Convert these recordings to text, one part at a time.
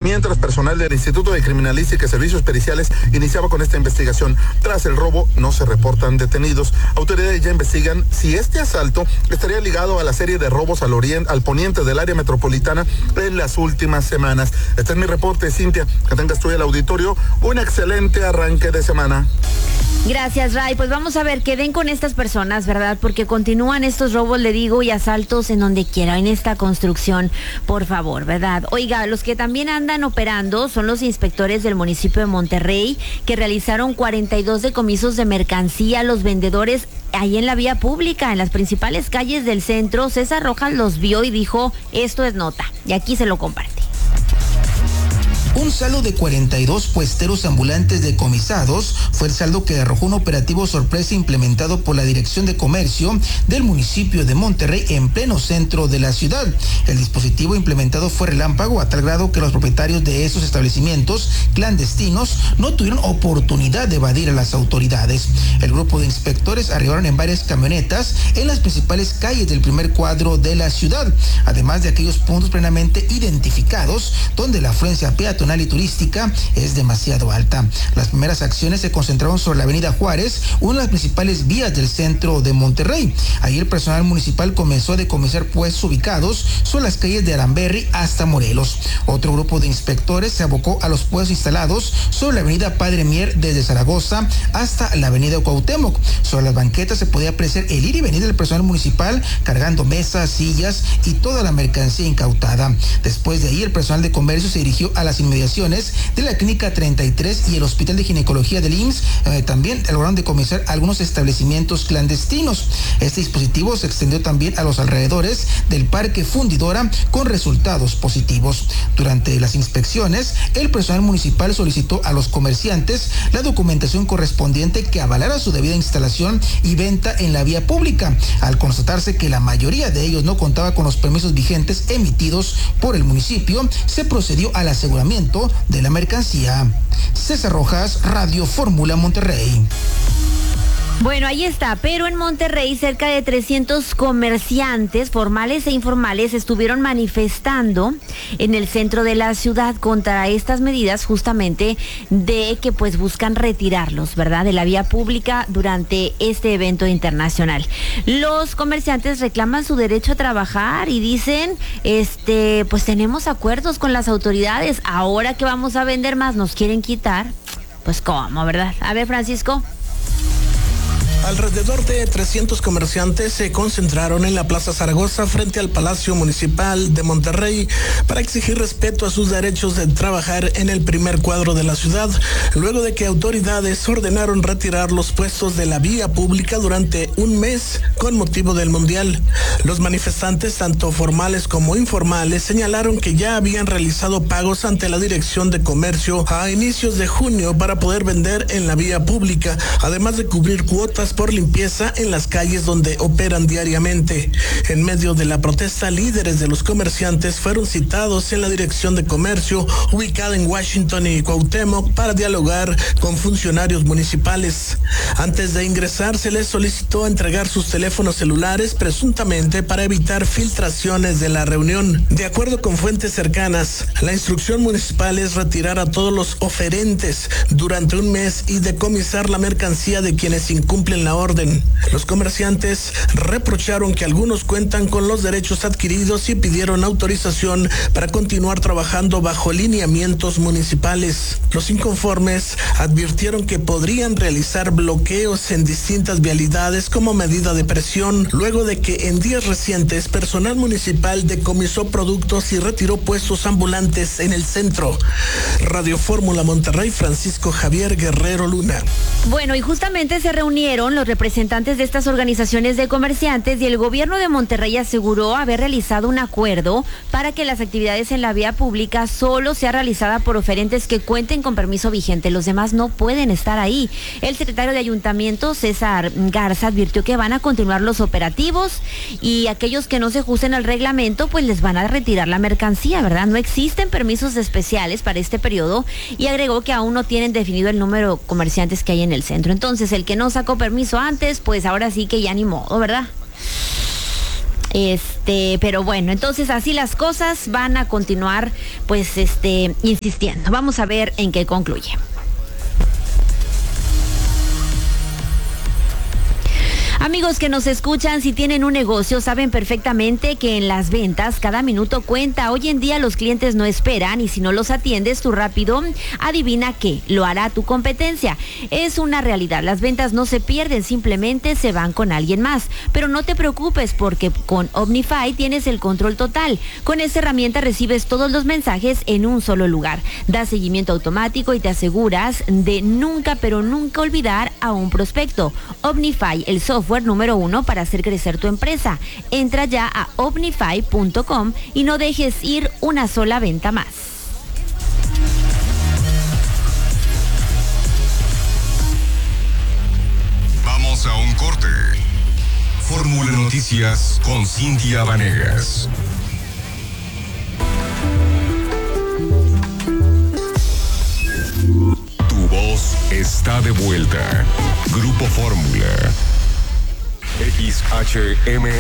mientras personal del Instituto de Criminalística y Servicios Periciales iniciaba con esta investigación. Tras el robo no se reportan detenidos. Autoridades ya investigan si este asalto estaría ligado a la serie de robos al poniente del área metropolitana en las últimas semanas. Este es mi reporte, Cintia. Que tengas tú y el auditorio un excelente arranque de semana. Gracias, Ray. Pues vamos a ver qué den con estas personas, ¿verdad? Porque continúan estos robos, le digo, y asaltos en donde quiera, en esta construcción, por favor, ¿verdad? Oiga, los que también andan operando son los inspectores del municipio de Monterrey, que realizaron 42 decomisos de mercancía a los vendedores ahí en la vía pública, en las principales calles del centro. César Rojas los vio y dijo, esto es nota, y aquí se lo comparte. Un saldo de 42 puesteros ambulantes decomisados fue el saldo que arrojó un operativo sorpresa implementado por la Dirección de Comercio del municipio de Monterrey en pleno centro de la ciudad. El dispositivo implementado fue relámpago a tal grado que los propietarios de esos establecimientos clandestinos no tuvieron oportunidad de evadir a las autoridades. El grupo de inspectores arribaron en varias camionetas en las principales calles del primer cuadro de la ciudad, además de aquellos puntos plenamente identificados donde la afluencia peatonal y turística es demasiado alta. Las primeras acciones se concentraron sobre la avenida Juárez, una de las principales vías del centro de Monterrey. Ahí el personal municipal comenzó a decomisar puestos ubicados sobre las calles de Aramberri hasta Morelos. Otro grupo de inspectores se abocó a los puestos instalados sobre la avenida Padre Mier desde Zaragoza hasta la avenida Cuauhtémoc. Sobre las banquetas se podía apreciar el ir y venir del personal municipal cargando mesas, sillas y toda la mercancía incautada. Después de ahí el personal de comercio se dirigió a las inmediaciones de la Clínica 33 y el Hospital de Ginecología del IMSS. También lograron decomisar algunos establecimientos clandestinos. Este dispositivo se extendió también a los alrededores del Parque Fundidora con resultados positivos. Durante las inspecciones, el personal municipal solicitó a los comerciantes la documentación correspondiente que avalara su debida instalación y venta en la vía pública. Al constatarse que la mayoría de ellos no contaba con los permisos vigentes emitidos por el municipio, se procedió al aseguramiento de la mercancía. César Rojas, Radio Fórmula Monterrey. Bueno, ahí está, pero en Monterrey cerca de 300 comerciantes formales e informales estuvieron manifestando en el centro de la ciudad contra estas medidas justamente de que pues buscan retirarlos, ¿verdad?, de la vía pública durante este evento internacional. Los comerciantes reclaman su derecho a trabajar y dicen, pues tenemos acuerdos con las autoridades, ahora que vamos a vender más nos quieren quitar, pues ¿cómo, verdad? A ver, Francisco. Alrededor de 300 comerciantes se concentraron en la Plaza Zaragoza frente al Palacio Municipal de Monterrey para exigir respeto a sus derechos de trabajar en el primer cuadro de la ciudad, luego de que autoridades ordenaron retirar los puestos de la vía pública durante un mes con motivo del Mundial. Los manifestantes, tanto formales como informales, señalaron que ya habían realizado pagos ante la Dirección de Comercio a inicios de junio para poder vender en la vía pública, además de cubrir cuotas por limpieza en las calles donde operan diariamente. En medio de la protesta, líderes de los comerciantes fueron citados en la Dirección de Comercio, ubicada en Washington y Cuauhtémoc, para dialogar con funcionarios municipales. Antes de ingresar, se les solicitó entregar sus teléfonos celulares, presuntamente para evitar filtraciones de la reunión. De acuerdo con fuentes cercanas, la instrucción municipal es retirar a todos los oferentes durante un mes y decomisar la mercancía de quienes incumplen la orden. Los comerciantes reprocharon que algunos cuentan con los derechos adquiridos y pidieron autorización para continuar trabajando bajo lineamientos municipales. Los inconformes advirtieron que podrían realizar bloqueos en distintas vialidades como medida de presión, luego de que en días recientes personal municipal decomisó productos y retiró puestos ambulantes en el centro. Radio Fórmula Monterrey, Francisco Javier Guerrero Luna. Bueno, y justamente se reunieron los representantes de estas organizaciones de comerciantes y el gobierno de Monterrey aseguró haber realizado un acuerdo para que las actividades en la vía pública solo sea realizada por oferentes que cuenten con permiso vigente. Los demás no pueden estar ahí. El secretario de Ayuntamiento, César Garza, advirtió que van a continuar los operativos y aquellos que no se ajusten al reglamento, pues les van a retirar la mercancía, ¿verdad? No existen permisos especiales para este periodo y agregó que aún no tienen definido el número de comerciantes que hay en el centro. Entonces, el que no sacó permiso antes, pues ahora sí que ya ni modo, ¿verdad? Pero bueno, entonces así las cosas van a continuar, pues, insistiendo. Vamos a ver en qué concluye. Amigos que nos escuchan, si tienen un negocio, saben perfectamente que en las ventas cada minuto cuenta. Hoy en día los clientes no esperan y si no los atiendes tú rápido, adivina qué, lo hará tu competencia. Es una realidad, las ventas no se pierden, simplemente se van con alguien más. Pero no te preocupes porque con Omnify tienes el control total. Con esta herramienta recibes todos los mensajes en un solo lugar. Da seguimiento automático y te aseguras de nunca, pero nunca olvidar a un prospecto. Omnify, el software número 1 para hacer crecer tu empresa. Entra ya a omnify.com y no dejes ir una sola venta más. Vamos a un corte. Fórmula Noticias con Cintia Vanegas. Tu voz está de vuelta. Grupo Fórmula. XHMON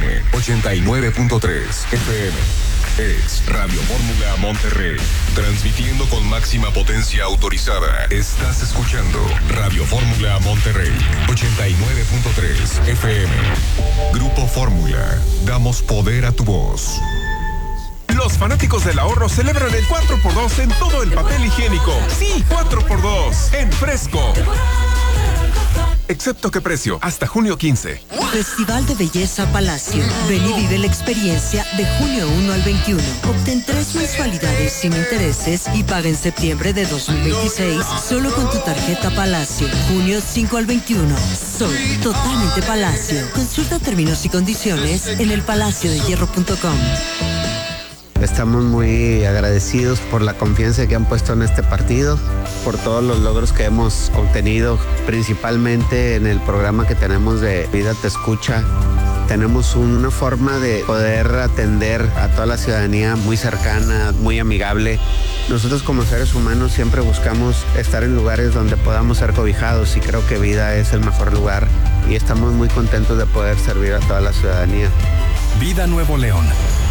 89.3 FM. Es Radio Fórmula Monterrey. Transmitiendo con máxima potencia autorizada. Estás escuchando Radio Fórmula Monterrey 89.3 FM. Grupo Fórmula. Damos poder a tu voz. Los fanáticos del ahorro celebran el 4x2 en todo el papel higiénico. Sí, 4x2 en Fresco. Excepto qué precio, hasta junio 15. Festival de Belleza Palacio. Ven y vive la experiencia de junio 1 al 21. Obtén 3 mensualidades sin intereses y paga en septiembre de 2026 solo con tu tarjeta Palacio. Junio 5 al 21. Soy totalmente Palacio. Consulta términos y condiciones en elpalaciodehierro.com. Estamos muy agradecidos por la confianza que han puesto en este partido, por todos los logros que hemos obtenido, principalmente en el programa que tenemos de Vida Te Escucha. Tenemos una forma de poder atender a toda la ciudadanía muy cercana, muy amigable. Nosotros como seres humanos siempre buscamos estar en lugares donde podamos ser cobijados y creo que Vida es el mejor lugar y estamos muy contentos de poder servir a toda la ciudadanía. Vida Nuevo León.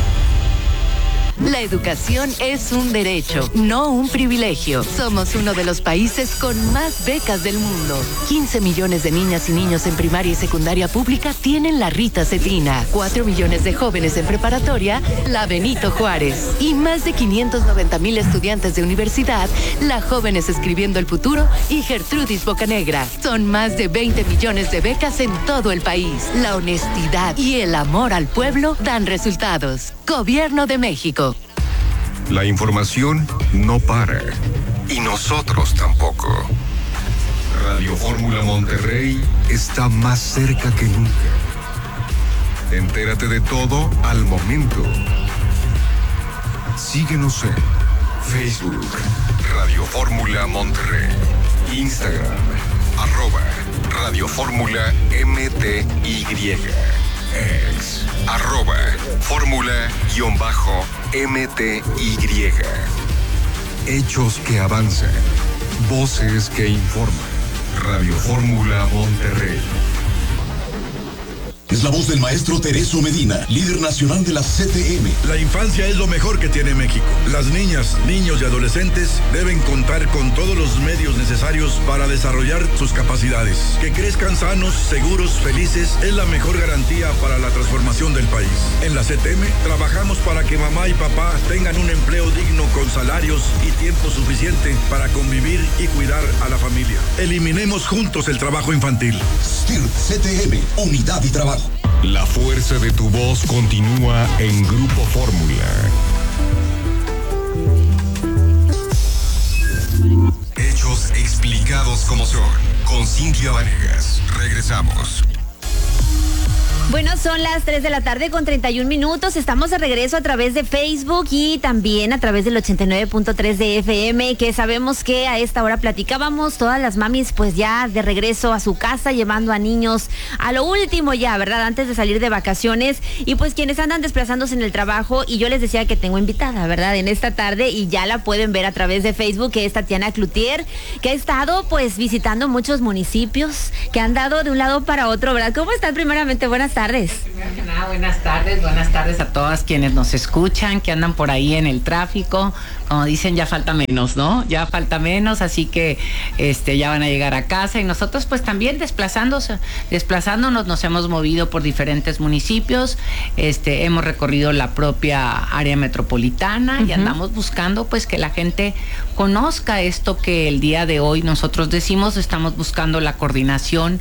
La educación es un derecho, no un privilegio. Somos uno de los países con más becas del mundo. 15 millones de niñas y niños en primaria y secundaria pública tienen la Rita Cetina. 4 millones de jóvenes en preparatoria, la Benito Juárez. Y más de 590,000 estudiantes de universidad, la Jóvenes Escribiendo el Futuro y Gertrudis Bocanegra. Son más de 20 millones de becas en todo el país. La honestidad y el amor al pueblo dan resultados. Gobierno de México. La información no para. Y nosotros tampoco. Radio Fórmula Monterrey está más cerca que nunca. Entérate de todo al momento. Síguenos en Facebook, Radio Fórmula Monterrey. Instagram, @Radio Fórmula MTY. Ex, @Fórmula_MTY. Hechos que avanzan, voces que informan. Radio Fórmula Monterrey. Es la voz del maestro Tereso Medina, líder nacional de la CTM. La infancia es lo mejor que tiene México. Las niñas, niños y adolescentes deben contar con todos los medios necesarios para desarrollar sus capacidades. Que crezcan sanos, seguros, felices es la mejor garantía para la transformación del país. En la CTM trabajamos para que mamá y papá tengan un empleo digno con salarios y tiempo suficiente para convivir y cuidar a la familia. Eliminemos juntos el trabajo infantil. STIRT CTM, unidad y trabajo. La fuerza de tu voz continúa en Grupo Fórmula. Hechos explicados como son. Con Cintia Vanegas. Regresamos. Bueno, son las 3 de la tarde con 31 minutos. Estamos de regreso a través de Facebook y también a través del 89.3 de FM, que sabemos que a esta hora platicábamos todas las mamis pues ya de regreso a su casa, llevando a niños a lo último ya, ¿verdad? Antes de salir de vacaciones y pues quienes andan desplazándose en el trabajo, y yo les decía que tengo invitada, ¿verdad? En esta tarde, y ya la pueden ver a través de Facebook, que es Tatiana Cloutier, que ha estado pues visitando muchos municipios, que han dado de un lado para otro, ¿verdad? ¿Cómo estás primeramente? Buenas tardes. Buenas tardes a todas quienes nos escuchan, que andan por ahí en el tráfico. Como dicen, ya falta menos, ¿no? Ya falta menos, así que ya van a llegar a casa y nosotros pues también desplazándonos nos hemos movido por diferentes municipios, hemos recorrido la propia área metropolitana y andamos buscando pues que la gente conozca esto que el día de hoy nosotros decimos. Estamos buscando la coordinación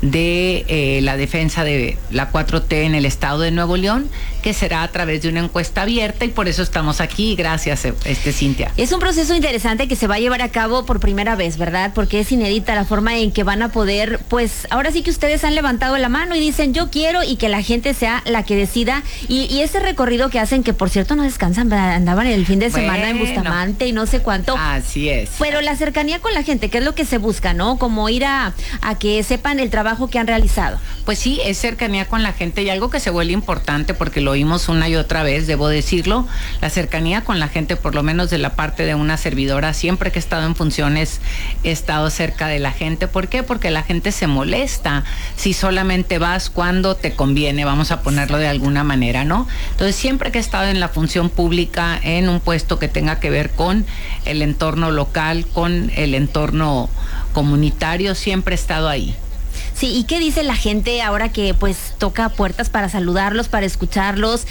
de la defensa de la 4T en el estado de Nuevo León, que será a través de una encuesta abierta, y por eso estamos aquí. Gracias, Cintia. Es un proceso interesante que se va a llevar a cabo por primera vez, ¿verdad? Porque es inédita la forma en que van a poder, pues ahora sí que ustedes han levantado la mano y dicen yo quiero, y que la gente sea la que decida, y ese recorrido que hacen, que por cierto no descansan, ¿verdad? Andaban el fin de semana en Bustamante y no sé cuánto. Así es. Pero la cercanía con la gente, ¿qué es lo que se busca, no? Como ir a que sepan el trabajo que han realizado. Pues sí, es cercanía con la gente, y algo que se vuelve importante porque lo oímos una y otra vez, debo decirlo, la cercanía con la gente, por lo menos de la parte de una servidora, siempre que he estado en funciones he estado cerca de la gente. ¿Por qué? Porque la gente se molesta si solamente vas cuando te conviene, vamos a ponerlo de alguna manera, ¿no? Entonces, siempre que he estado en la función pública, en un puesto que tenga que ver con el entorno local, con el entorno comunitario, siempre he estado ahí. Sí, ¿y qué dice la gente ahora que pues toca puertas para saludarlos, para escucharlos?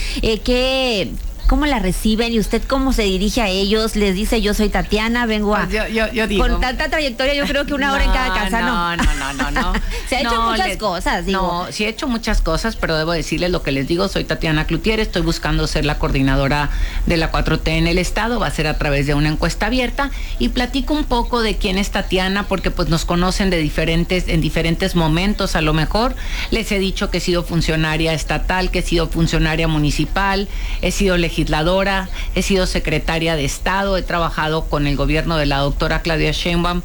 ¿Cómo la reciben? ¿Y usted cómo se dirige a ellos? Les dice, yo soy Tatiana, vengo a... Pues yo digo... Con tanta trayectoria, yo creo que una hora en cada casa, ¿no? No. Se ha hecho muchas cosas, digo. No, sí he hecho muchas cosas, pero debo decirles lo que les digo. Soy Tatiana Cloutier, estoy buscando ser la coordinadora de la 4T en el estado. Va a ser a través de una encuesta abierta, y platico un poco de quién es Tatiana, porque pues nos conocen en diferentes momentos. A lo mejor les he dicho que he sido funcionaria estatal, que he sido funcionaria municipal, he sido legisladora, he sido secretaria de Estado, he trabajado con el gobierno de la doctora Claudia Sheinbaum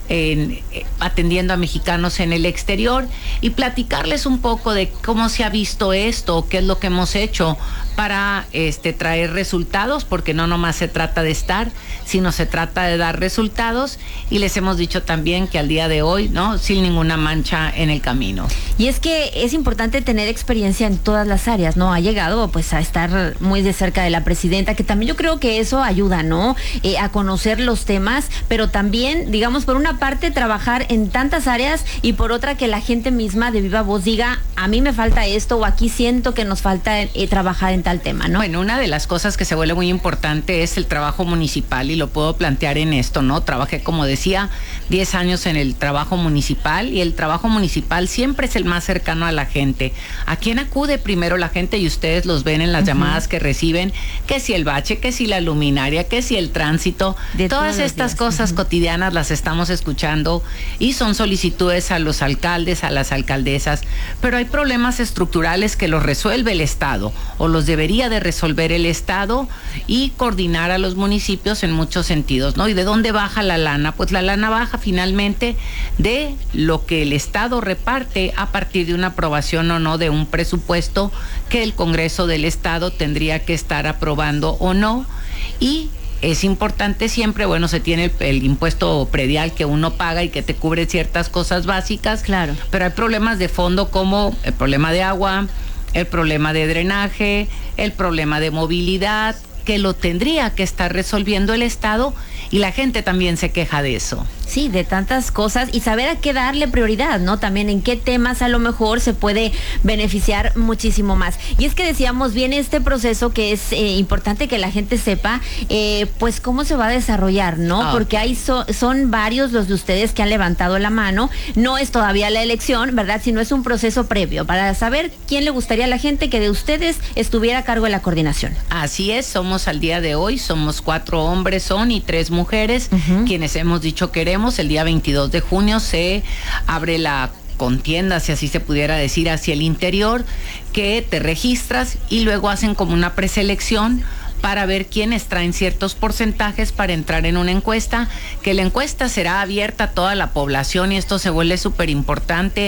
atendiendo a mexicanos en el exterior, y platicarles un poco de cómo se ha visto esto, qué es lo que hemos hecho para traer resultados, porque no nomás se trata de estar, sino se trata de dar resultados, y les hemos dicho también que al día de hoy, ¿no?, sin ninguna mancha en el camino. Y es que es importante tener experiencia en todas las áreas, ¿no? Ha llegado pues a estar muy de cerca de la presidenta, que también yo creo que eso ayuda, ¿no? A conocer los temas, pero también, digamos, por una parte trabajar en tantas áreas, y por otra que la gente misma de viva voz diga, a mí me falta esto, o aquí siento que nos falta trabajar en tal tema, ¿no? Bueno, una de las cosas que se vuelve muy importante es el trabajo municipal, y lo puedo plantear en esto, ¿no? Trabajé, como decía, 10 años en el trabajo municipal, y el trabajo municipal siempre es el más cercano a la gente. ¿A quién acude primero la gente? Y ustedes los ven en las llamadas que reciben, que si el bache, que si la luminaria, que si el tránsito, de todas estas cosas cotidianas las estamos escuchando, y son solicitudes a los alcaldes, a las alcaldesas, pero hay problemas estructurales que los resuelve el Estado, o los debería de resolver el Estado, y coordinar a los municipios en muchos sentidos, ¿no? ¿Y de dónde baja la lana? Pues la lana baja finalmente de lo que el Estado reparte a partir de una aprobación o no de un presupuesto que el Congreso del Estado tendría que estar aprobando o no. Y es importante siempre, bueno, se tiene el impuesto predial que uno paga y que te cubre ciertas cosas básicas, claro, pero hay problemas de fondo como el problema de agua, el problema de drenaje, el problema de movilidad, que lo tendría que estar resolviendo el Estado, y la gente también se queja de eso. Sí, de tantas cosas, y saber a qué darle prioridad, ¿no? También en qué temas a lo mejor se puede beneficiar muchísimo más. Y es que decíamos bien este proceso que es importante que la gente sepa, pues cómo se va a desarrollar, ¿no? Porque hay son varios los de ustedes que han levantado la mano. No es todavía la elección, ¿verdad? Sino es un proceso previo para saber quién le gustaría a la gente que de ustedes estuviera a cargo de la coordinación. Así es, somos al día de hoy, somos 4 hombres y 3 mujeres, quienes hemos dicho queremos. El día 22 de junio se abre la contienda, si así se pudiera decir, hacia el interior, que te registras y luego hacen como una preselección para ver quiénes traen ciertos porcentajes para entrar en una encuesta, que la encuesta será abierta a toda la población, y esto se vuelve súper importante.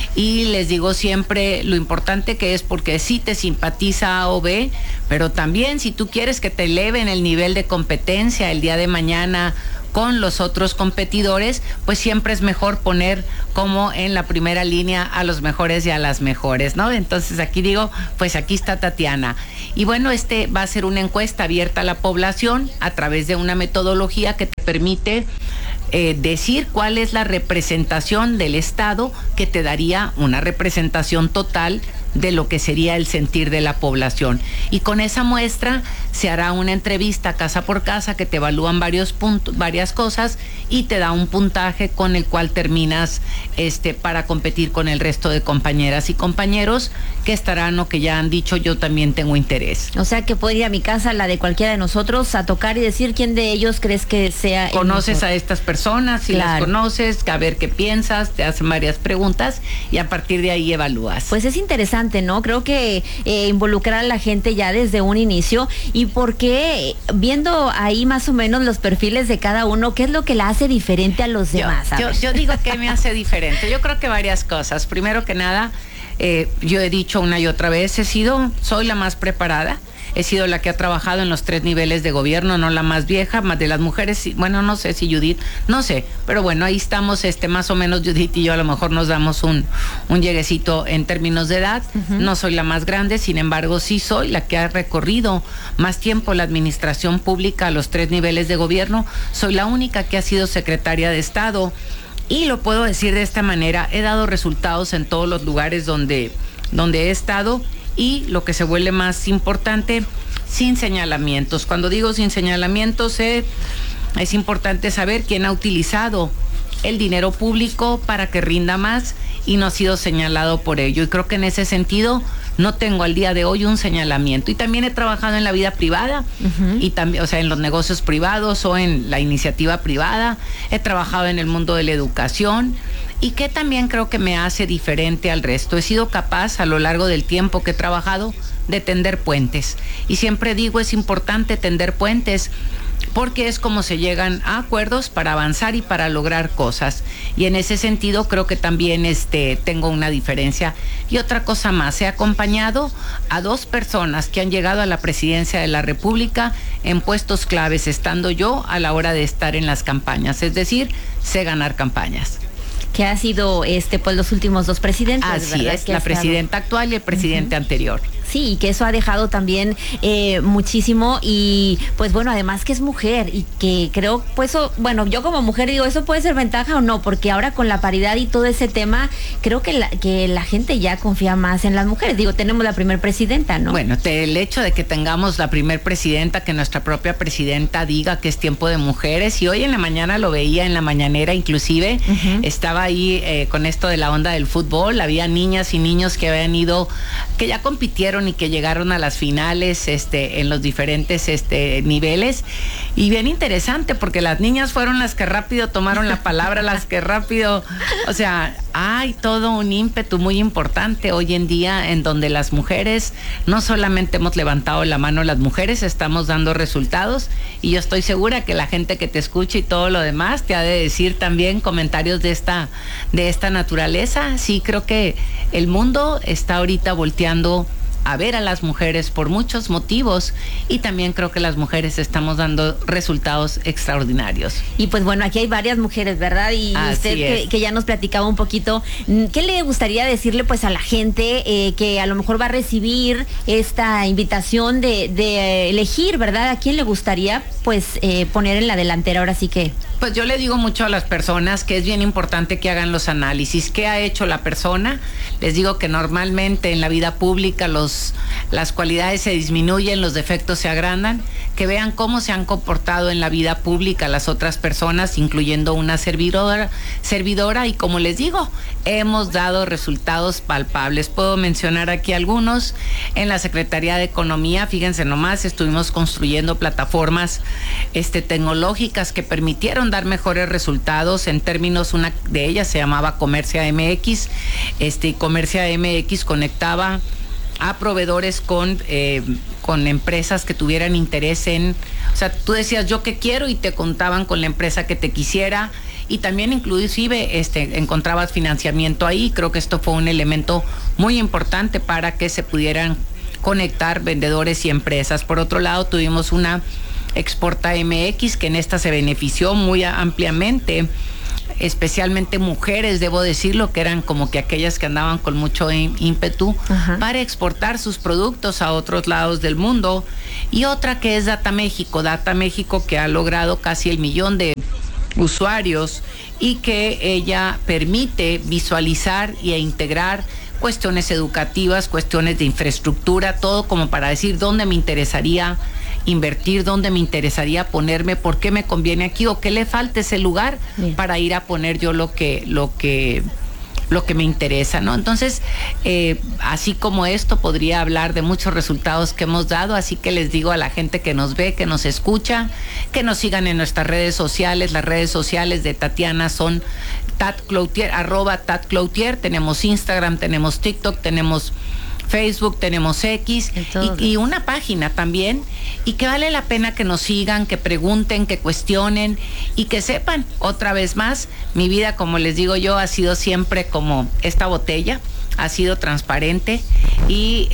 Y les digo siempre lo importante que es, porque sí te simpatiza A o B, pero también si tú quieres que te eleven el nivel de competencia el día de mañana con los otros competidores, pues siempre es mejor poner como en la primera línea a los mejores y a las mejores, ¿no? Entonces aquí digo, pues aquí está Tatiana. Y bueno, va a ser una encuesta abierta a la población a través de una metodología que te permite decir cuál es la representación del Estado, que te daría una representación total de lo que sería el sentir de la población. Y con esa muestra se hará una entrevista casa por casa que te evalúan varias cosas y te da un puntaje con el cual terminas para competir con el resto de compañeras y compañeros que estarán o que ya han dicho yo también tengo interés. O sea que puedo ir a mi casa, la de cualquiera de nosotros, a tocar y decir quién de ellos crees que sea. Conoces a estas personas, si las conoces, a ver qué piensas, te hacen varias preguntas y a partir de ahí evalúas. Pues es interesante, ¿no? Creo que involucrar a la gente ya desde un inicio, y porque viendo ahí más o menos los perfiles de cada uno, ¿qué es lo que la hace diferente a los demás? Yo digo que me hace diferente. Yo creo que varias cosas. Primero que nada, yo he dicho una y otra vez, soy la más preparada. He sido la que ha trabajado en los 3 niveles de gobierno, no la más vieja, más de las mujeres, bueno, no sé si Judith, no sé, pero bueno, ahí estamos, más o menos Judith y yo a lo mejor nos damos un lleguecito en términos de edad. No soy la más grande, sin embargo, sí soy la que ha recorrido más tiempo la administración pública a los 3 niveles de gobierno, soy la única que ha sido secretaria de Estado, y lo puedo decir de esta manera, he dado resultados en todos los lugares donde he estado. Y lo que se vuelve más importante, sin señalamientos. Cuando digo sin señalamientos, es importante saber quién ha utilizado el dinero público para que rinda más y no ha sido señalado por ello. Y creo que en ese sentido no tengo al día de hoy un señalamiento. Y también he trabajado en la vida privada, y también, o sea, en los negocios privados o en la iniciativa privada. He trabajado en el mundo de la educación. Y que también creo que me hace diferente al resto. He sido capaz a lo largo del tiempo que he trabajado de tender puentes. Y siempre digo, es importante tender puentes porque es como se llegan a acuerdos para avanzar y para lograr cosas. Y en ese sentido creo que también tengo una diferencia. Y otra cosa más, he acompañado a 2 personas que han llegado a la presidencia de la República en puestos claves, estando yo a la hora de estar en las campañas. Es decir, sé ganar campañas. Que ha sido pues los últimos 2 presidentes. Así es, la presidenta actual y el presidente anterior. Sí, y que eso ha dejado también muchísimo, y pues bueno, además que es mujer, y que creo, pues bueno, yo como mujer digo, eso puede ser ventaja o no, porque ahora con la paridad y todo ese tema, creo que la gente ya confía más en las mujeres. Digo, tenemos la primer presidenta, ¿no? Bueno, el hecho de que tengamos la primer presidenta, que nuestra propia presidenta diga que es tiempo de mujeres, y hoy en la mañana lo veía en la mañanera, inclusive, estaba ahí con esto de la onda del fútbol, había niñas y niños que habían ido, que ya compitieron y que llegaron a las finales en los diferentes niveles, y bien interesante porque las niñas fueron las que rápido tomaron la palabra, las que rápido, o sea, hay todo un ímpetu muy importante hoy en día en donde las mujeres no solamente hemos levantado la mano, las mujeres estamos dando resultados, y yo estoy segura que la gente que te escucha y todo lo demás te ha de decir también comentarios de esta naturaleza. Sí, creo que el mundo está ahorita volteando a ver a las mujeres por muchos motivos, y también creo que las mujeres estamos dando resultados extraordinarios. Y pues bueno, aquí hay varias mujeres, ¿verdad? Y así usted que ya nos platicaba un poquito, ¿qué le gustaría decirle pues a la gente que a lo mejor va a recibir esta invitación de elegir, ¿verdad? ¿A quién le gustaría pues poner en la delantera ahora sí que? Pues yo le digo mucho a las personas que es bien importante que hagan los análisis. ¿Qué ha hecho la persona? Les digo que normalmente en la vida pública las cualidades se disminuyen, los defectos se agrandan. Que vean cómo se han comportado en la vida pública las otras personas, incluyendo una servidora, y como les digo, hemos dado resultados palpables. Puedo mencionar aquí algunos. En la Secretaría de Economía, fíjense nomás, estuvimos construyendo plataformas tecnológicas que permitieron dar mejores resultados en términos, una de ellas se llamaba Comercia MX, y Comercia MX conectaba a proveedores con empresas que tuvieran interés en, o sea, tú decías yo qué quiero y te contaban con la empresa que te quisiera, y también inclusive encontrabas financiamiento ahí. Creo que esto fue un elemento muy importante para que se pudieran conectar vendedores y empresas. Por otro lado, tuvimos una Exporta MX, que en esta se benefició muy ampliamente, especialmente mujeres, debo decirlo, que eran como que aquellas que andaban con mucho ímpetu para exportar sus productos a otros lados del mundo. Y otra que es Data México, que ha logrado casi 1 millón de usuarios y que ella permite visualizar e integrar cuestiones educativas, cuestiones de infraestructura, todo como para decir dónde me interesaría invertir, dónde me interesaría ponerme, por qué me conviene aquí o qué le falta ese lugar para ir a poner yo lo que me interesa, ¿no? Entonces, así como esto, podría hablar de muchos resultados que hemos dado, así que les digo a la gente que nos ve, que nos escucha, que nos sigan en nuestras redes sociales. Las redes sociales de Tatiana son @tatcloutier, tenemos Instagram, tenemos TikTok, tenemos Facebook, tenemos X y una página también, y que vale la pena que nos sigan, que pregunten, que cuestionen y que sepan. Otra vez más, mi vida, como les digo yo, ha sido siempre como esta botella, ha sido transparente, y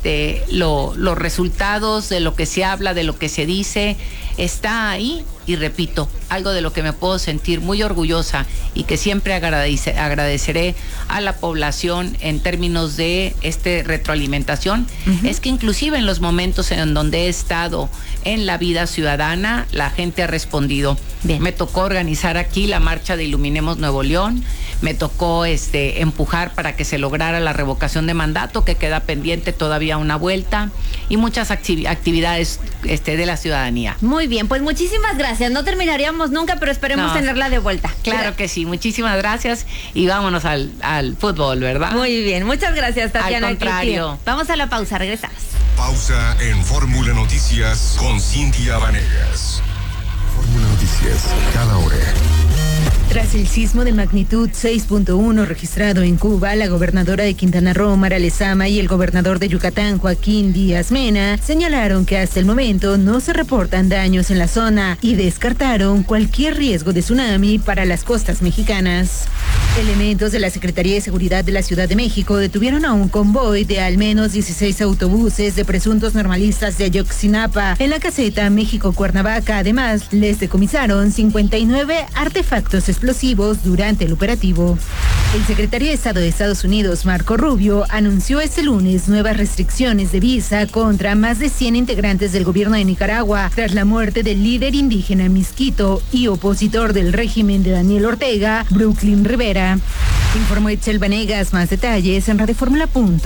los resultados de lo que se habla, de lo que se dice, está ahí. Y repito, algo de lo que me puedo sentir muy orgullosa y que siempre agradeceré a la población en términos de retroalimentación, es que inclusive en los momentos en donde he estado en la vida ciudadana, la gente ha respondido. Me tocó organizar aquí la marcha de Iluminemos Nuevo León, me tocó empujar para que se lograra la revocación de mandato, que queda pendiente todavía una vuelta, y muchas actividades de la ciudadanía. Muy bien, pues muchísimas gracias. No terminaríamos nunca, pero esperemos tenerla de vuelta. Claro que sí, muchísimas gracias, y vámonos al fútbol, ¿verdad? Muy bien, muchas gracias, Tatiana. Al contrario. Vamos a la pausa, regresamos. Pausa en Fórmula Noticias con Cintia Vanegas. Fórmula Noticias, cada hora. Tras el sismo de magnitud 6.1 registrado en Cuba, la gobernadora de Quintana Roo, Mara Lezama, y el gobernador de Yucatán, Joaquín Díaz Mena, señalaron que hasta el momento no se reportan daños en la zona y descartaron cualquier riesgo de tsunami para las costas mexicanas. Elementos de la Secretaría de Seguridad de la Ciudad de México detuvieron a un convoy de al menos 16 autobuses de presuntos normalistas de Ayotzinapa en la caseta México-Cuernavaca. Además, les decomisaron 59 artefactos explosivos durante el operativo. El secretario de Estado de Estados Unidos, Marco Rubio, anunció este lunes nuevas restricciones de visa contra más de 100 integrantes del gobierno de Nicaragua tras la muerte del líder indígena Misquito y opositor del régimen de Daniel Ortega, Brooklyn Rivera. Informó Itzel Vanegas. Más detalles en radioformula.mx.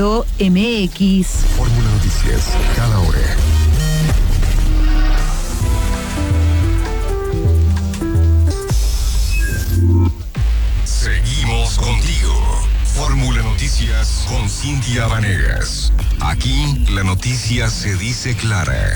Fórmula Noticias, cada hora. Seguimos contigo. Fórmula Noticias con Cintia Vanegas. Aquí la noticia se dice clara.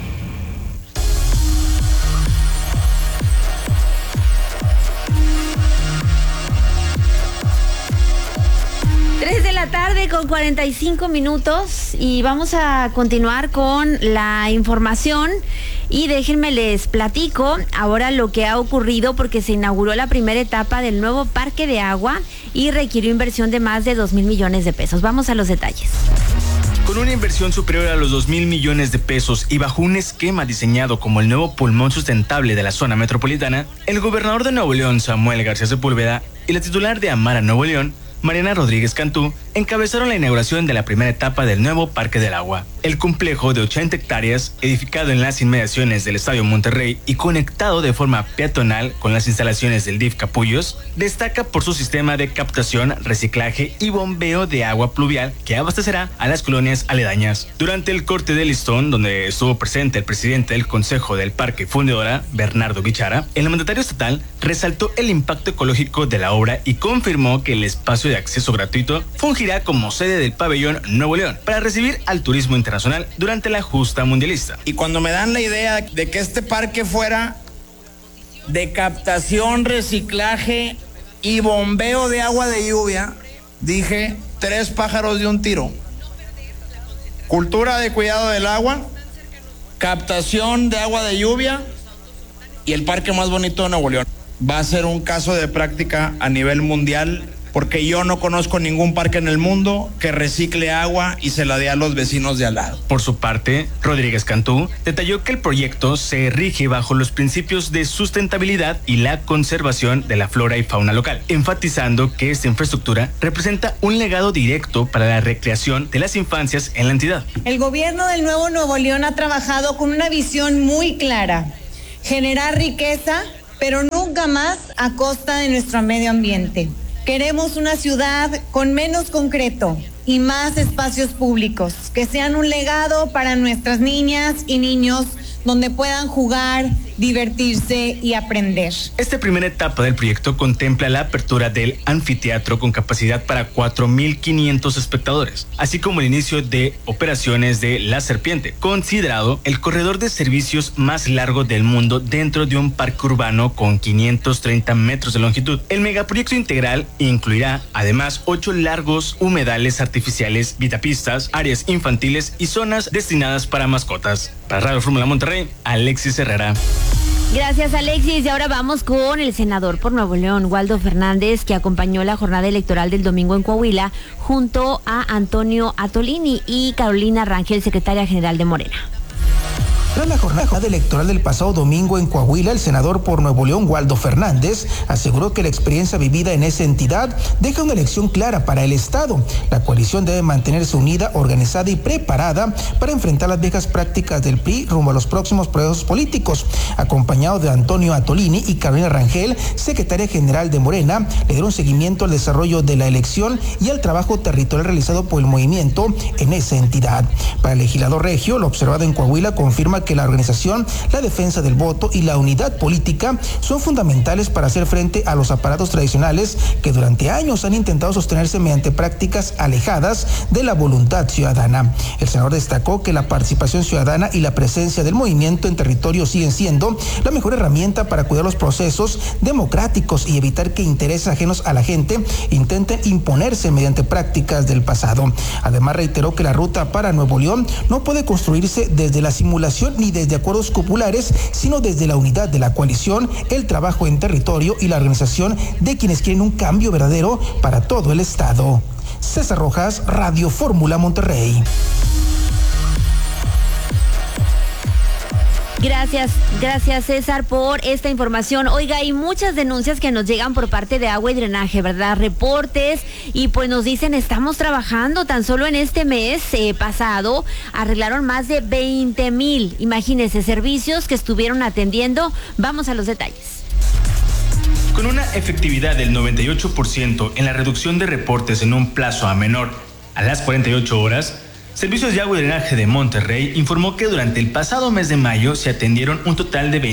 De la tarde con 45 minutos, y vamos a continuar con la información. Y déjenme les platico ahora lo que ha ocurrido, porque se inauguró la primera etapa del nuevo parque de agua y requirió inversión de más de 2,000 millones de pesos. Vamos a los detalles. Con una inversión superior a los 2,000 millones de pesos y bajo un esquema diseñado como el nuevo pulmón sustentable de la zona metropolitana, el gobernador de Nuevo León, Samuel García Sepúlveda, y la titular de Amara Nuevo León, Mariana Rodríguez Cantú, encabezaron la inauguración de la primera etapa del nuevo Parque del Agua. El complejo de 80 hectáreas, edificado en las inmediaciones del Estadio Monterrey y conectado de forma peatonal con las instalaciones del DIF Capullos, destaca por su sistema de captación, reciclaje y bombeo de agua pluvial que abastecerá a las colonias aledañas. Durante el corte de listón, donde estuvo presente el presidente del Consejo del Parque Fundidora, Bernardo Guichara, el mandatario estatal resaltó el impacto ecológico de la obra y confirmó que el espacio de acceso gratuito fungirá como sede del pabellón Nuevo León para recibir al turismo internacional durante la justa mundialista. Y cuando me dan la idea de que este parque fuera de captación, reciclaje y bombeo de agua de lluvia, dije 3 pájaros de un tiro. Cultura de cuidado del agua, captación de agua de lluvia y el parque más bonito de Nuevo León. Va a ser un caso de práctica a nivel mundial porque yo no conozco ningún parque en el mundo que recicle agua y se la dé a los vecinos de al lado. Por su parte, Rodríguez Cantú detalló que el proyecto se rige bajo los principios de sustentabilidad y la conservación de la flora y fauna local, enfatizando que esta infraestructura representa un legado directo para la recreación de las infancias en la entidad. El gobierno del Nuevo Nuevo León ha trabajado con una visión muy clara: generar riqueza, pero nunca más a costa de nuestro medio ambiente. Queremos una ciudad con menos concreto y más espacios públicos, que sean un legado para nuestras niñas y niños, donde puedan jugar, divertirse y aprender. Esta primera etapa del proyecto contempla la apertura del anfiteatro con capacidad para 4,500 espectadores, así como el inicio de operaciones de La Serpiente, considerado el corredor de servicios más largo del mundo dentro de un parque urbano con 530 metros de longitud. El megaproyecto integral incluirá además 8 largos humedales artificiales, vitapistas, áreas infantiles y zonas destinadas para mascotas. Para Radio Fórmula Monterrey, Alexis Herrera. Gracias, Alexis. Y ahora vamos con el senador por Nuevo León, Waldo Fernández, que acompañó la jornada electoral del domingo en Coahuila junto a Antonio Atolini y Carolina Rangel, secretaria general de Morena. Tras la jornada electoral del pasado domingo en Coahuila, el senador por Nuevo León, Waldo Fernández, aseguró que la experiencia vivida en esa entidad deja una lección clara para el Estado. La coalición debe mantenerse unida, organizada y preparada para enfrentar las viejas prácticas del PRI rumbo a los próximos procesos políticos. Acompañado de Antonio Atolini y Carolina Rangel, secretaria general de Morena, le dieron seguimiento al desarrollo de la elección y al trabajo territorial realizado por el movimiento en esa entidad. Para el legislador regio, lo observado en Coahuila confirma que la organización, la defensa del voto y la unidad política son fundamentales para hacer frente a los aparatos tradicionales que durante años han intentado sostenerse mediante prácticas alejadas de la voluntad ciudadana. El senador destacó que la participación ciudadana y la presencia del movimiento en territorio siguen siendo la mejor herramienta para cuidar los procesos democráticos y evitar que intereses ajenos a la gente intenten imponerse mediante prácticas del pasado. Además, reiteró que la ruta para Nuevo León no puede construirse desde la simulación ni desde acuerdos populares, sino desde la unidad de la coalición, el trabajo en territorio y la organización de quienes quieren un cambio verdadero para todo el Estado. César Rojas, Radio Fórmula Monterrey. Gracias César por esta información. Oiga, hay muchas denuncias que nos llegan por parte de Agua y Drenaje, ¿verdad? Reportes, y pues nos dicen, estamos trabajando. Tan solo en este mes pasado arreglaron más de 20,000, imagínense, servicios que estuvieron atendiendo. Vamos a los detalles. Con una efectividad del 98% en la reducción de reportes en un plazo menor a las 48 horas, Servicios de Agua y Drenaje de Monterrey informó que durante el pasado mes de mayo se atendieron un total de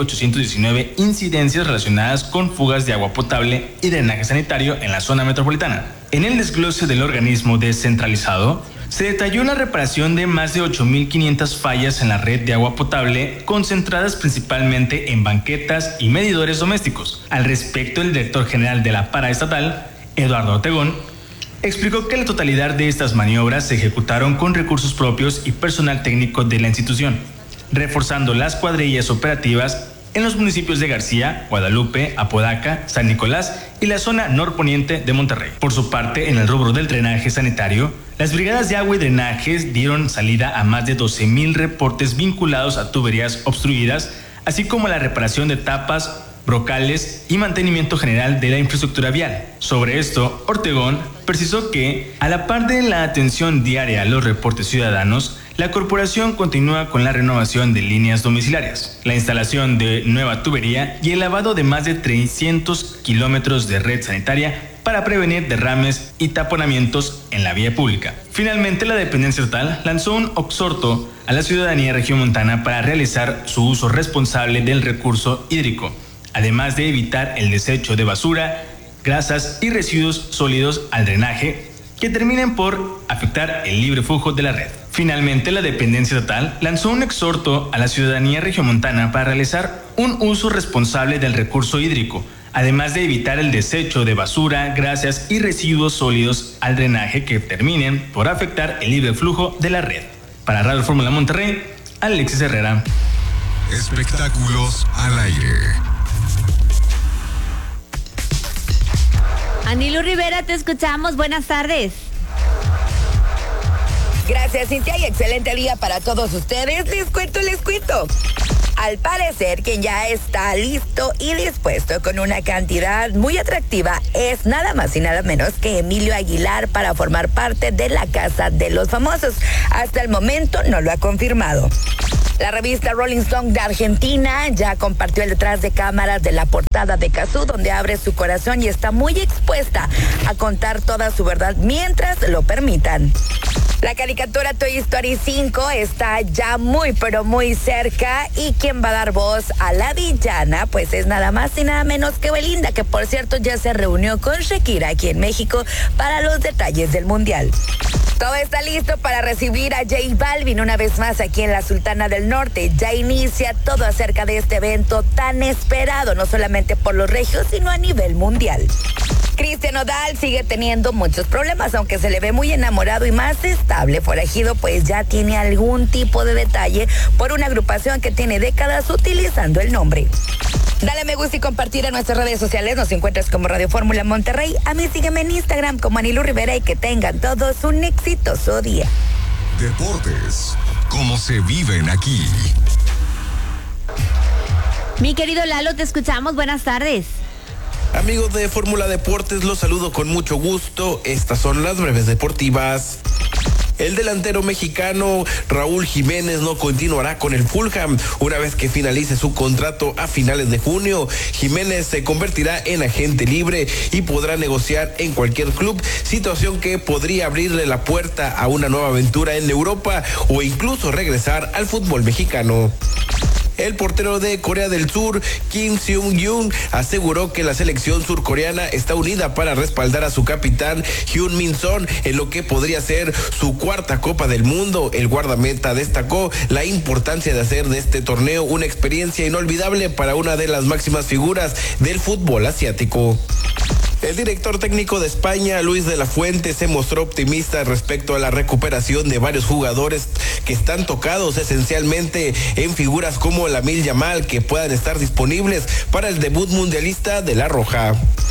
20,819 incidencias relacionadas con fugas de agua potable y drenaje sanitario en la zona metropolitana. En el desglose del organismo descentralizado, se detalló la reparación de más de 8,500 fallas en la red de agua potable, concentradas principalmente en banquetas y medidores domésticos. Al respecto, el director general de la paraestatal, Eduardo Ortegón, explicó que la totalidad de estas maniobras se ejecutaron con recursos propios y personal técnico de la institución, reforzando las cuadrillas operativas en los municipios de García, Guadalupe, Apodaca, San Nicolás y la zona norponiente de Monterrey. Por su parte, en el rubro del drenaje sanitario, las brigadas de agua y drenaje dieron salida a más de 12,000 reportes vinculados a tuberías obstruidas, así como la reparación de tapas, brocales y mantenimiento general de la infraestructura vial. Sobre esto, Ortegón precisó que, a la par de la atención diaria a los reportes ciudadanos, la corporación continúa con la renovación de líneas domiciliarias, la instalación de nueva tubería y el lavado de más de 300 kilómetros de red sanitaria para prevenir derrames y taponamientos en la vía pública. Finalmente, la dependencia estatal lanzó un exhorto a la ciudadanía regiomontana para realizar su uso responsable del recurso hídrico, además de evitar el desecho de basura, grasas y residuos sólidos al drenaje que terminen por afectar el libre flujo de la red. Finalmente, la dependencia estatal lanzó un exhorto a la ciudadanía regiomontana para realizar un uso responsable del recurso hídrico, además de evitar el desecho de basura, grasas y residuos sólidos al drenaje que terminen por afectar el libre flujo de la red. Para Radio Fórmula Monterrey, Alexis Herrera. Espectáculos al aire. Anilu Rivera, te escuchamos. Buenas tardes. Gracias, Cintia, y excelente día para todos ustedes. Les cuento. Al parecer, quien ya está listo y dispuesto con una cantidad muy atractiva es nada más y nada menos que Emilio Aguilar para formar parte de la Casa de los Famosos. Hasta el momento no lo ha confirmado. La revista Rolling Stone de Argentina ya compartió el detrás de cámaras de la portada de Cazzu, donde abre su corazón y está muy expuesta a contar toda su verdad mientras lo permitan. La caricatura Toy Story 5 está ya muy pero muy cerca, y quien va a dar voz a la villana pues es nada más y nada menos que Belinda, que por cierto ya se reunió con Shakira aquí en México para los detalles del Mundial. Todo está listo para recibir a J Balvin una vez más aquí en la Sultana del Norte. Ya inicia todo acerca de este evento tan esperado, no solamente por los regios, sino a nivel mundial. Cristian Nodal sigue teniendo muchos problemas, aunque se le ve muy enamorado y más estable. Forajido pues ya tiene algún tipo de detalle por una agrupación que tiene décadas utilizando el nombre. Dale me gusta y compartir en nuestras redes sociales. Nos encuentras como Radio Fórmula Monterrey. A mí sígueme en Instagram como Anilu Rivera, y que tengan todos un exitoso día. Deportes, como se viven aquí. Mi querido Lalo, te escuchamos. Buenas tardes. Amigos de Fórmula Deportes, los saludo con mucho gusto. Estas son las breves deportivas. El delantero mexicano Raúl Jiménez no continuará con el Fulham. Una vez que finalice su contrato a finales de junio, Jiménez se convertirá en agente libre y podrá negociar en cualquier club, situación que podría abrirle la puerta a una nueva aventura en Europa o incluso regresar al fútbol mexicano. El portero de Corea del Sur, Kim Seung-yoon, aseguró que la selección surcoreana está unida para respaldar a su capitán Hyun Min Son en lo que podría ser su cuarta Copa del Mundo. El guardameta destacó la importancia de hacer de este torneo una experiencia inolvidable para una de las máximas figuras del fútbol asiático. El director técnico de España, Luis de la Fuente, se mostró optimista respecto a la recuperación de varios jugadores que están tocados esencialmente en figuras como Lamine Yamal, que puedan estar disponibles para el debut mundialista de La Roja.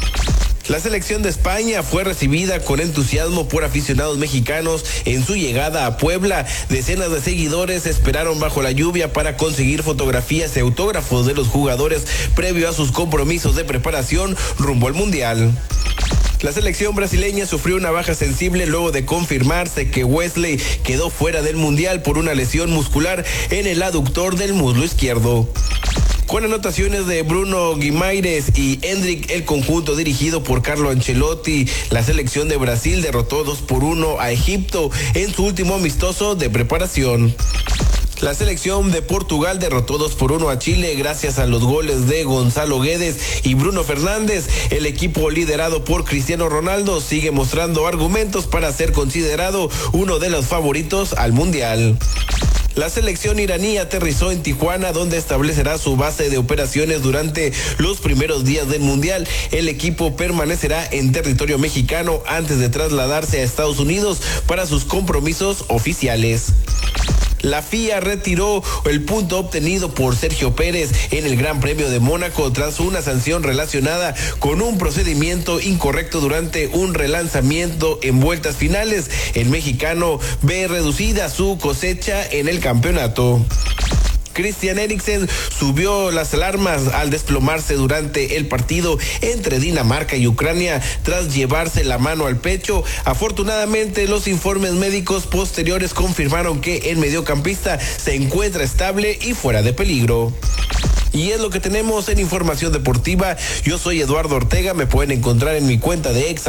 La selección de España fue recibida con entusiasmo por aficionados mexicanos en su llegada a Puebla. Decenas de seguidores esperaron bajo la lluvia para conseguir fotografías y autógrafos de los jugadores previo a sus compromisos de preparación rumbo al Mundial. La selección brasileña sufrió una baja sensible luego de confirmarse que Wesley quedó fuera del Mundial por una lesión muscular en el aductor del muslo izquierdo. Con anotaciones de Bruno Guimarães y Endrick, el conjunto dirigido por Carlo Ancelotti, la selección de Brasil derrotó 2-1 a Egipto en su último amistoso de preparación. La selección de Portugal derrotó 2-1 a Chile gracias a los goles de Gonzalo Guedes y Bruno Fernández. El equipo liderado por Cristiano Ronaldo sigue mostrando argumentos para ser considerado uno de los favoritos al Mundial. La selección iraní aterrizó en Tijuana, donde establecerá su base de operaciones durante los primeros días del Mundial. El equipo permanecerá en territorio mexicano antes de trasladarse a Estados Unidos para sus compromisos oficiales. La FIA retiró el punto obtenido por Sergio Pérez en el Gran Premio de Mónaco tras una sanción relacionada con un procedimiento incorrecto durante un relanzamiento en vueltas finales. El mexicano ve reducida su cosecha en el campeonato. Christian Eriksen subió las alarmas al desplomarse durante el partido entre Dinamarca y Ucrania tras llevarse la mano al pecho. Afortunadamente, los informes médicos posteriores confirmaron que el mediocampista se encuentra estable y fuera de peligro. Y es lo que tenemos en información deportiva. Yo soy Eduardo Ortega, me pueden encontrar en mi cuenta de ex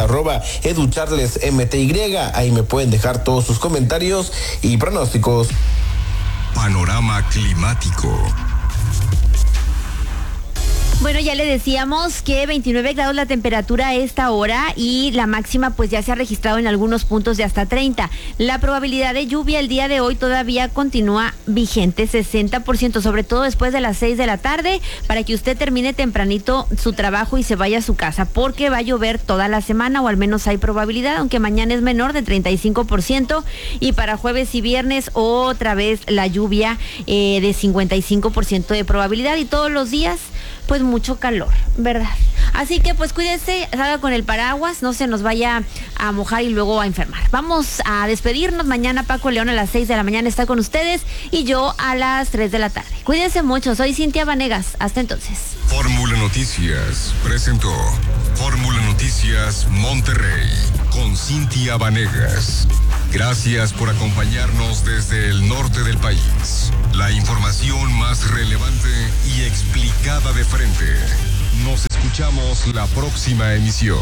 @educharlesmty, ahí me pueden dejar todos sus comentarios y pronósticos. Panorama climático. Bueno, ya le decíamos que 29 grados la temperatura a esta hora y la máxima pues ya se ha registrado en algunos puntos de hasta 30. La probabilidad de lluvia el día de hoy todavía continúa vigente, 60%, sobre todo después de las 6 de la tarde, para que usted termine tempranito su trabajo y se vaya a su casa, porque va a llover toda la semana, o al menos hay probabilidad, aunque mañana es menor, de 35%, y para jueves y viernes otra vez la lluvia de 55% de probabilidad, y todos los días pues mucho calor, ¿verdad? Así que pues cuídese, salga con el paraguas, no se nos vaya a mojar y luego a enfermar. Vamos a despedirnos. Mañana Paco León a las 6 de la mañana está con ustedes y yo a las 3 de la tarde. Cuídense mucho, soy Cintia Vanegas. Hasta entonces. Fórmula Noticias presentó Fórmula Noticias Monterrey con Cintia Vanegas. Gracias por acompañarnos desde el norte del país. La información más relevante y explicada de frente. Nos escuchamos la próxima emisión.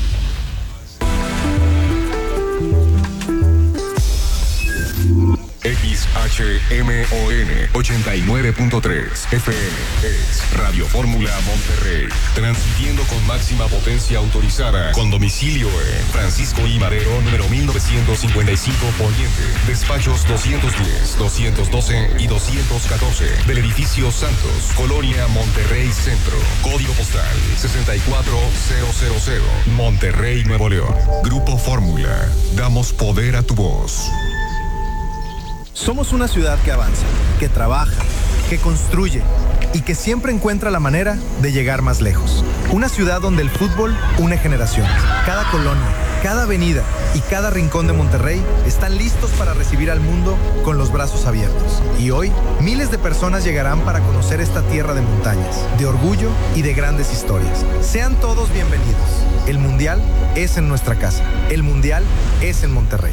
XHMON 89.3 FM es Radio Fórmula Monterrey, transmitiendo con máxima potencia autorizada, con domicilio en Francisco I. Madero, número 1955 Poniente, despachos 210, 212 y 214 del edificio Santos, Colonia Monterrey Centro, código postal 64000, Monterrey, Nuevo León. Grupo Fórmula, damos poder a tu voz. Somos una ciudad que avanza, que trabaja, que construye y que siempre encuentra la manera de llegar más lejos. Una ciudad donde el fútbol une generaciones. Cada colonia, cada avenida y cada rincón de Monterrey están listos para recibir al mundo con los brazos abiertos. Y hoy, miles de personas llegarán para conocer esta tierra de montañas, de orgullo y de grandes historias. Sean todos bienvenidos. El Mundial es en nuestra casa. El Mundial es en Monterrey.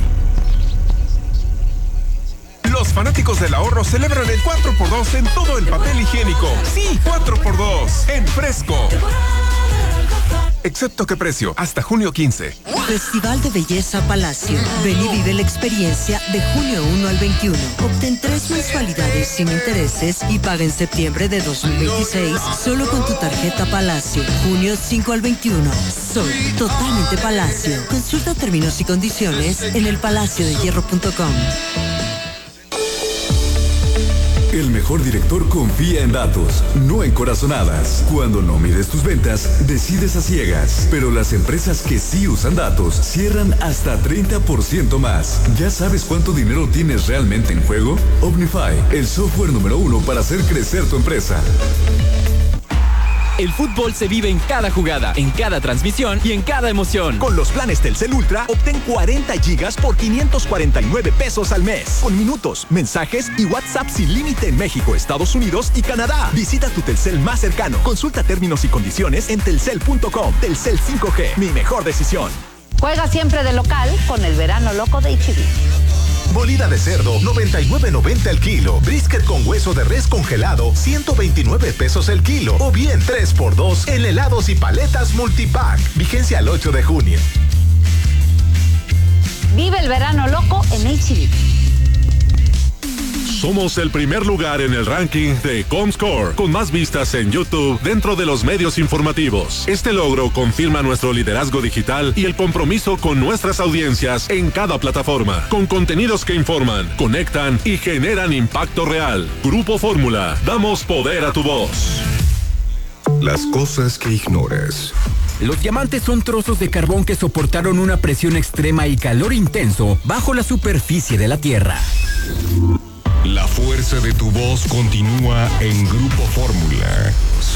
Los fanáticos del ahorro celebran el 4x2 en todo el papel higiénico. Sí, 4x2 en Fresco. Excepto qué precio, hasta junio 15. Festival de Belleza Palacio. Ven y vive la experiencia de junio 1 al 21. Obtén 3 mensualidades sin intereses y paga en septiembre de 2026 solo con tu tarjeta Palacio. Junio 5 al 21. Soy totalmente Palacio. Consulta términos y condiciones en elpalaciodehierro.com. El mejor director confía en datos, no en corazonadas. Cuando no mides tus ventas, decides a ciegas. Pero las empresas que sí usan datos cierran hasta 30% más. ¿Ya sabes cuánto dinero tienes realmente en juego? Omnify, el software número 1 para hacer crecer tu empresa. El fútbol se vive en cada jugada, en cada transmisión y en cada emoción. Con los planes Telcel Ultra, obtén 40 gigas por 549 pesos al mes. Con minutos, mensajes y WhatsApp sin límite en México, Estados Unidos y Canadá. Visita tu Telcel más cercano. Consulta términos y condiciones en telcel.com. Telcel 5G, mi mejor decisión. Juega siempre de local con el verano loco de H-E-B. Molida de cerdo, 99.90 el kilo. Brisket con hueso de res congelado, 129 pesos el kilo. O bien 3x2 en helados y paletas multipack. Vigencia al 8 de junio. Vive el verano loco en H-E-B. Somos el primer lugar en el ranking de Comscore, con más vistas en YouTube dentro de los medios informativos. Este logro confirma nuestro liderazgo digital y el compromiso con nuestras audiencias en cada plataforma, con contenidos que informan, conectan y generan impacto real. Grupo Fórmula, damos poder a tu voz. Las cosas que ignoras. Los diamantes son trozos de carbón que soportaron una presión extrema y calor intenso bajo la superficie de la Tierra. La fuerza de tu voz continúa en Grupo Fórmula.